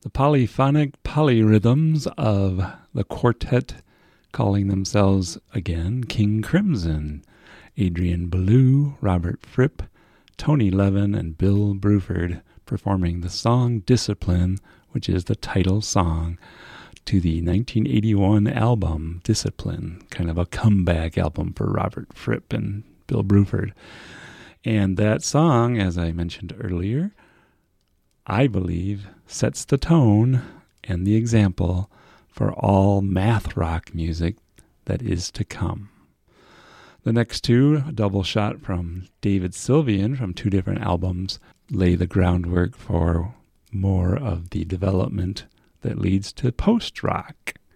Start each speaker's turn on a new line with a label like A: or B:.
A: The polyphonic polyrhythms of the quartet, calling themselves again King Crimson, Adrian Belew, Robert Fripp, Tony Levin, and Bill Bruford, performing the song Discipline, which is the title song to the 1981 album Discipline, kind of a comeback album for Robert Fripp and Bill Bruford. And that song, as I mentioned earlier, I believe sets the tone and the example for all math rock music that is to come. The next two, a double shot from David Sylvian from two different albums, lay the groundwork for more of the development that leads to post-rock.